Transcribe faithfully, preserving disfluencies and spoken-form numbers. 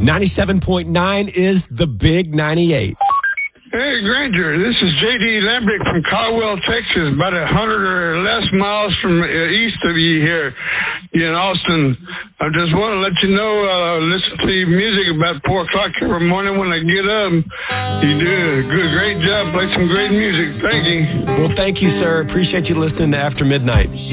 ninety-seven point nine is the Big ninety-eight. Hey, Granger, this is J D Lambrick from Caldwell, Texas, about a hundred or less miles from uh, east of you here in Austin. I just want to let you know, uh, listen to your music about four o'clock every morning when I get up. You do a good, great job, play some great music. Thank you. Well, thank you, sir. Appreciate you listening to After Midnight.